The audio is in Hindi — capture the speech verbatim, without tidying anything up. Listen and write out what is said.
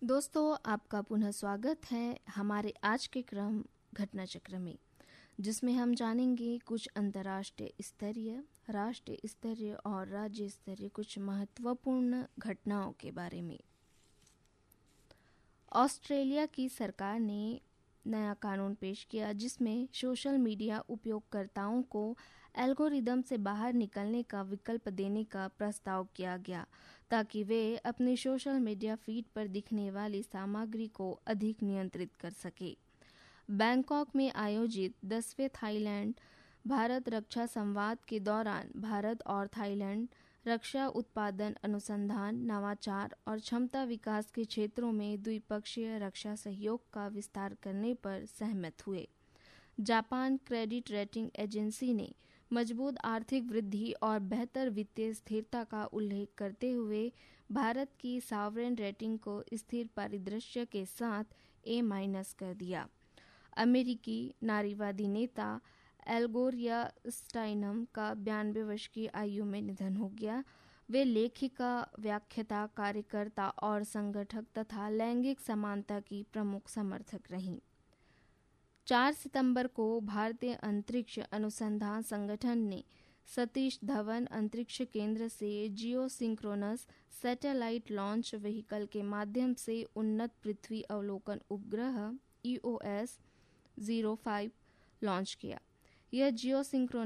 दोस्तों, आपका पुनः स्वागत है हमारे आज के क्रम घटना चक्र में, जिसमें हम जानेंगे कुछ अंतर्राष्ट्रीय स्तरीय, राष्ट्रीय स्तरीय और राज्य स्तरीय कुछ महत्वपूर्ण घटनाओं के बारे में। ऑस्ट्रेलिया की सरकार ने नया कानून पेश किया जिसमें सोशल मीडिया उपयोगकर्ताओं को एल्गोरिदम से बाहर निकलने का विकल्प देने का प्रस्ताव किया गया ताकि वे अपने सोशल मीडिया फीड पर दिखने वाली सामग्री को अधिक नियंत्रित कर सके। बैंकॉक में आयोजित दसवें थाईलैंड भारत रक्षा संवाद के दौरान भारत और थाईलैंड रक्षा उत्पादन, अनुसंधान, नवाचार और क्षमता विकास के क्षेत्रों में द्विपक्षीय रक्षा सहयोग का विस्तार करने पर सहमत हुए। जापान क्रेडिट रेटिंग एजेंसी ने मजबूत आर्थिक वृद्धि और बेहतर वित्तीय स्थिरता का उल्लेख करते हुए भारत की सॉवरेन रेटिंग को स्थिर परिदृश्य के साथ ए माइनस कर दिया। अमेरिकी नारीवादी नेता एल्गोरिया स्टाइनम का बयानवे वर्ष की आयु में निधन हो गया। वे लेखिका, व्याख्याता, कार्यकर्ता और संगठक तथा लैंगिक समानता की प्रमुख समर्थक रहीं। चार सितंबर को भारतीय अंतरिक्ष अनुसंधान संगठन ने सतीश धवन अंतरिक्ष केंद्र से जियो सिंक्रोनस सैटेलाइट लॉन्च व्हीकल के माध्यम से उन्नत पृथ्वी अवलोकन उपग्रह ई O S zero five launch किया। यह जियो सिंक्रोनस